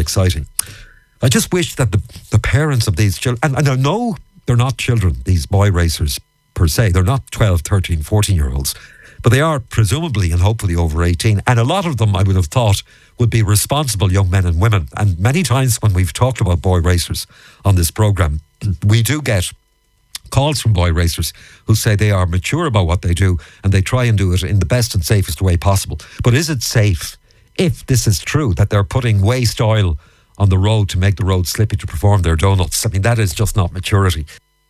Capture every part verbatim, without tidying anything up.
exciting. I just wish that the, the parents of these children, and, and I know they're not children, these boy racers per se, they're not twelve, thirteen, fourteen year olds, but they are presumably and hopefully over eighteen, and a lot of them I would have thought would be responsible young men and women. And many times when we've talked about boy racers on this programme, we do get calls from boy racers who say they are mature about what they do and they try and do it in the best and safest way possible. But is it safe, if this is true, that they're putting waste oil on the road to make the road slippy to perform their donuts? I mean, that is just not maturity.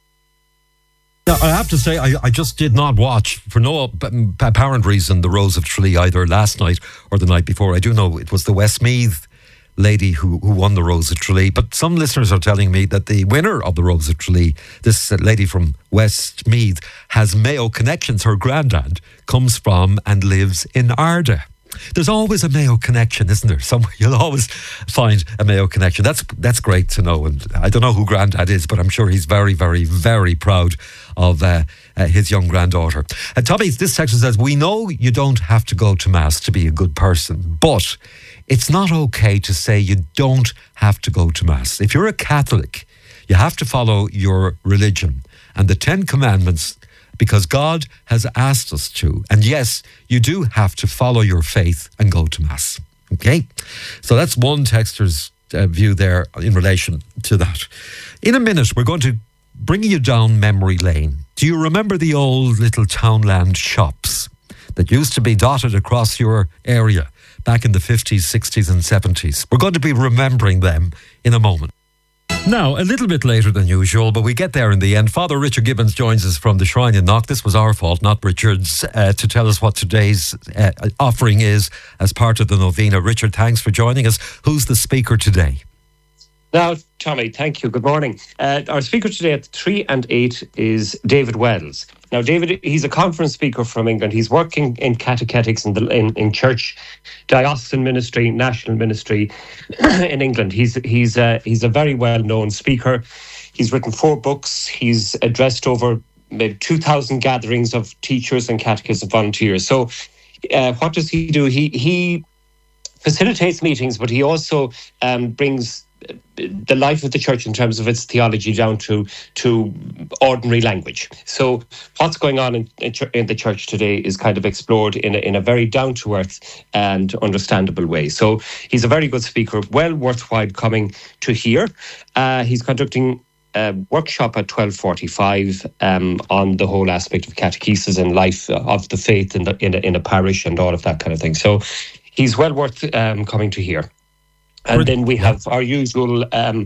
Now, I have to say, I, I just did not watch, for no apparent reason, the Rose of Tralee either last night or the night before. I do know it was the Westmeath lady who, who won the Rose of Tralee, but some listeners are telling me that the winner of the Rose of Tralee, this lady from Westmeath, has Mayo connections. Her granddad comes from and lives in Ardagh. There's always a Mayo connection, isn't there? Somewhere you'll always find a Mayo connection. That's that's great to know. And I don't know who Grandad is, but I'm sure he's very, very, very proud of uh, uh, his young granddaughter. And Tommy, this section says, we know you don't have to go to Mass to be a good person, but it's not okay to say you don't have to go to Mass. If you're a Catholic, you have to follow your religion and the Ten Commandments, because God has asked us to. And yes, you do have to follow your faith and go to Mass. Okay? So that's one texter's uh, view there in relation to that. In a minute, we're going to bring you down memory lane. Do you remember the old little townland shops that used to be dotted across your area back in the fifties, sixties and seventies? We're going to be remembering them in a moment. Now, a little bit later than usual, but we get there in the end. Father Richard Gibbons joins us from the Shrine in Knock. This was our fault, not Richard's, uh, to tell us what today's uh, offering is as part of the novena. Richard, thanks for joining us. Who's the speaker today? Now, Tommy, thank you. Good morning. Uh, our speaker today at three and eight is David Wells. Now, David, he's a conference speaker from England. He's working in catechetics in, the, in, in church, diocesan ministry, national ministry in England. He's he's uh, he's a very well-known speaker. He's written four books. He's addressed over maybe two thousand gatherings of teachers and catechist volunteers. So uh, what does he do? He, he facilitates meetings, but he also um, brings the life of the church in terms of its theology down to to ordinary language. So what's going on in, in the church today is kind of explored in a, in a very down-to-earth and understandable way. So he's a very good speaker, well worthwhile coming to hear. Uh, he's conducting a workshop at twelve forty-five um, on the whole aspect of catechesis and life of the faith in, the, in, a, in a parish and all of that kind of thing. So he's well worth um, coming to hear. And then we have our usual um,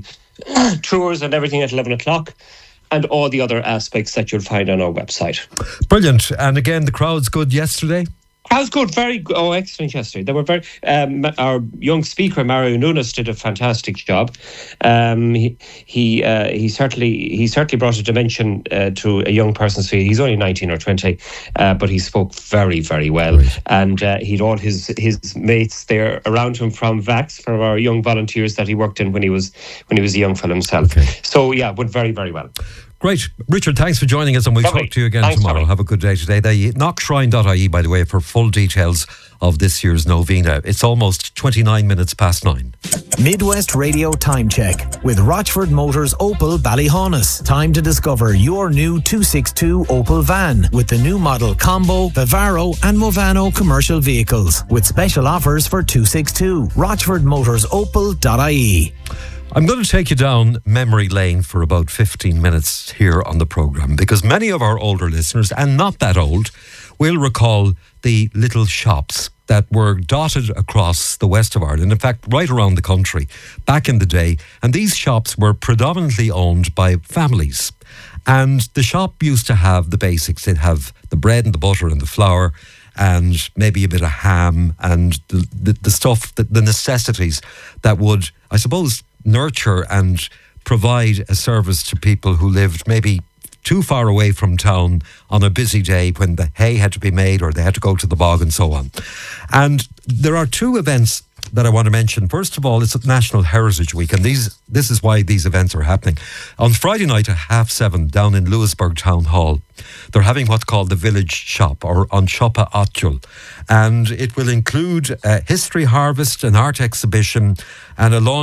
tours and everything at eleven o'clock and all the other aspects that you'll find on our website. Brilliant. And again, the crowd's good yesterday? Crowd's good, very good. Oh, excellent yesterday. They were very. Um, our young speaker, Mario Nunes, did a fantastic job. Um, he he uh, he certainly he certainly brought a dimension uh, to a young person's faith. He's only nineteen or twenty, uh, but he spoke very very well. Right. And uh, he'd all his his mates there around him from VAX, from our young volunteers that he worked in when he was when he was a young fellow himself. Okay. So yeah, went very very well. Great. Richard, thanks for joining us, and we'll Lovely. talk to you again thanks, tomorrow. Tommy. Have a good day today. The knock shrine dot I E, by the way, for full details of this year's novena. It's almost twenty-nine minutes past nine. Midwest Radio Time Check with Rochford Motors Opel Ballyhaunis. Time to discover your new two sixty-two Opel van with the new model Combo, Vivaro and Movano commercial vehicles with special offers for two sixty-two. Rochford Motors Opel dot I E. I'm going to take you down memory lane for about fifteen minutes here on the programme, because many of our older listeners, and not that old, will recall the little shops that were dotted across the west of Ireland, in fact, right around the country back in the day. And these shops were predominantly owned by families. And the shop used to have the basics. They'd have the bread and the butter and the flour and maybe a bit of ham and the, the, the stuff, the, the necessities that would, I suppose, nurture and provide a service to people who lived maybe too far away from town on a busy day when the hay had to be made or they had to go to the bog and so on. And there are two events that I want to mention. First of all, it's National Heritage Week, and these this is why these events are happening. On Friday night at half seven down in Lewisburg Town Hall, they're having what's called the Village Shop, or An Siopa Áitiúil, and it will include a history harvest, an art exhibition and a launch